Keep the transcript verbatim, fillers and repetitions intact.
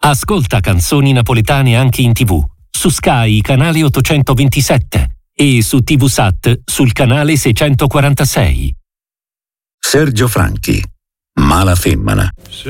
Ascolta canzoni napoletane anche in tivù, su Sky canale ottocentoventisette e su TVSat sul canale seicentoquarantasei. Sergio Franchi, Mala femmina.